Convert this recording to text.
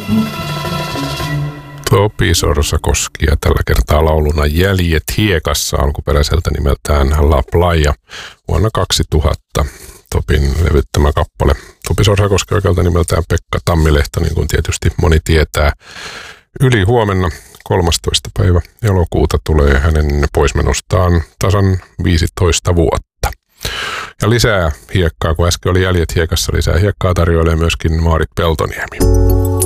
Topi Sorsakoski ja tällä kertaa lauluna Jäljet hiekassa alkuperäiseltä nimeltään La Playa vuonna 2000. Topin levyttämä kappale. Topi Sorsakoski oikealta nimeltään Pekka Tammilehto, niin kuin tietysti moni tietää. Yli huomenna 13. päivä elokuuta tulee hänen poismenostaan tasan 15 vuotta. Ja lisää hiekkaa, kun äsken oli Jäljet hiekassa, lisää hiekkaa tarjoilee myöskin Maarit Peltoniemi.